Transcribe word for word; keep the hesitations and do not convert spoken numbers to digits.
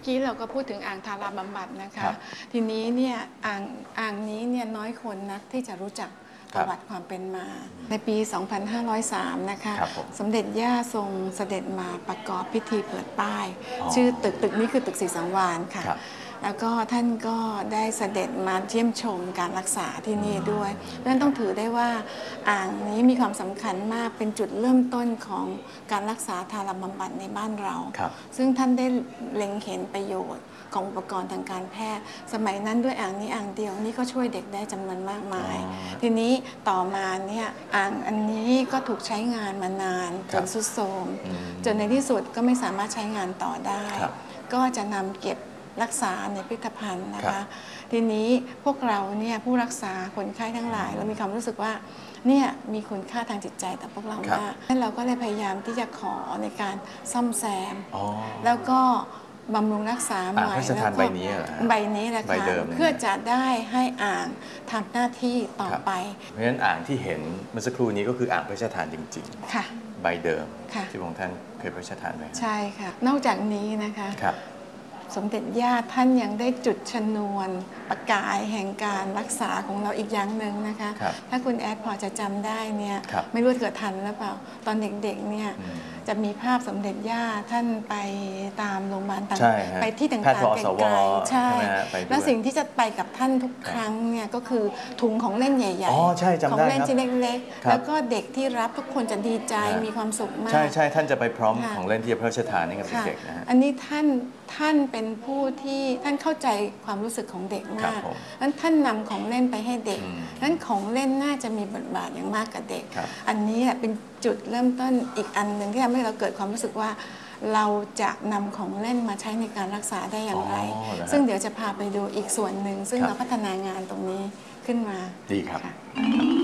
อกี้เราก็พูดถึงอ่างทาราบำบัดนะคะทีนี้เนี่ยอ่างอ่างนี้เนี่ยน้อยคนนักที่จะรู้จักประวัติความเป็นมาในปี สองพันห้าร้อยสาม นะคะสมเด็จย่าทรงเสด็จมาประกอบพิธีเปิดป้ายชื่อตึกตึกนี้คือตึกศรีสังวาลค่ะแล้วก็ท่านก็ได้เสด็จมาเยี่ยมชมการรักษาที่นี่ด้วยดังนั้นต้องถือได้ว่าอ่างนี้มีความสำคัญมากเป็นจุดเริ่มต้นของการรักษาทาราบำบัดในบ้านเราซึ่งท่านได้เล็งเห็นประโยชน์ของอุปกรณ์ทางการแพทย์สมัยนั้นด้วยอ่างนี้อ่างเดียวนี่ก็ช่วยเด็กได้จำนวนมากมายทีนี้ต่อมาเนี่ยอ่างอันนี้ก็ถูกใช้งานมานานจนทรุดโทรมจนในที่สุดก็ไม่สามารถใช้งานต่อได้ก็จะนำเก็บรักษาในพิพิธภัณฑ์นะคะทีนี้พวกเราเนี่ยผู้รักษาคนไข้ทั้งหลายเรามีความรู้สึกว่าเนี่ยมีคุณค่าทางจิตใจต่อพวกเรามากเราก็เลยพยายามที่จะขอในการซ่อมแซมแล้วก็บำรุงรักษาใหม่แล้วก็ใบนี้ใบนี้แหละค่ะเพื่อจะได้ให้อ่างทำหน้าที่ต่อไปเพราะฉะนั้นอ่างที่เห็นเมื่อสักครู่นี้ก็คืออ่างพระราชทานจริงๆค่ะใบเดิมที่พระองค์ท่านเคยพระราชทานไว้ใช่ค่ะนอกจากนี้นะคะสมเด็จย่าท่านยังได้จุดชนวนประกายแห่งการรักษาของเราอีกอย่างหนึ่งนะคะถ้าคุณแอดพอจะจำได้เนี่ยไม่รู้เกิดทันหรือเปล่าตอนเด็กๆเนี่ยจะมีภาพสมเด็จย่าท่านไปตามโรงพยาบาลต่างไปที่ต่างๆไกลๆใช่แล้วสิ่งที่จะไปกับท่านทุกครั้งเนี่ยก็คือถุงของเล่นใหญ่ๆของเล่นชิ้นเล็กๆแล้วก็เด็กที่รับทุกคนจะดีใจมีความสุขมากใช่ใช่ท่านจะไปพร้อมของเล่นที่พระราชทานให้กับเด็กๆนะอันนี้ท่านท่านเป็นผู้ที่ท่านเข้าใจความรู้สึกของเด็กมากนั้นท่านนำของเล่นไปให้เด็กนั้นของเล่นน่าจะมีบทบาทอย่างมากกับเด็กอันนี้เป็นจุดเริ่มต้นอีกอันหนึ่งที่ทำให้เราเกิดความรู้สึกว่าเราจะนำของเล่นมาใช้ในการรักษาได้อย่างไรซึ่งเดี๋ยวจะพาไปดูอีกส่วนหนึ่งซึ่งเราพัฒนางานตรงนี้ขึ้นมาดีครับ